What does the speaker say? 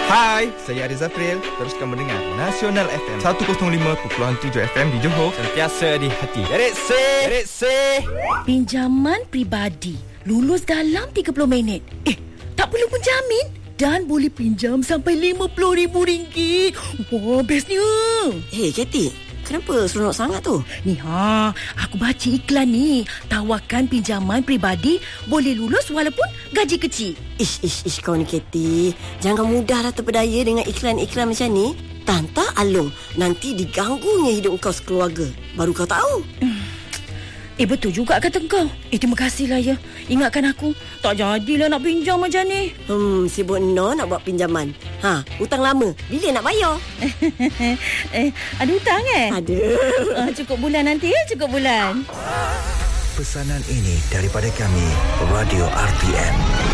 Hai, saya Ariz Zafril. Teruskan mendengar Nasional FM 105.7 FM di Johor. Sentiasa di hati. Derek C. Pinjaman peribadi. Lulus dalam 30 minit. Tak perlu penjamin. Dan boleh pinjam sampai RM50,000. Wah, bestnya. Katie, kenapa seronok sangat tu? Ni aku baca iklan ni. Tawarkan pinjaman peribadi boleh lulus walaupun gaji kecil. Ish kau ni Katie. Jangan mudahlah terpedaya dengan iklan-iklan macam ni. Tanta Along, nanti diganggunya hidup kau sekeluarga. Baru kau tahu. Betul juga kata kau. Terima kasihlah ya. Ingatkan aku. Tak jadilah nak pinjam macam ni. Sibuk nak buat pinjaman. Hutang lama. Bila nak bayar? Ada hutang Ada. Cukup bulan nanti ya, cukup bulan. Pesanan ini daripada kami, Radio RTM.